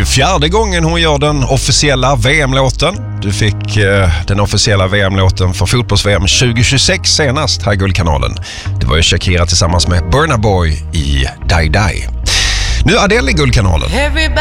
24:e gången hon gör den officiella VM-låten. Du fick den officiella VM-låten för fotbolls-VM 2026 senast här i Guldkanalen. Det var ju Shakira tillsammans med Burna Boy i Die Die. Nu Adele i Guldkanalen.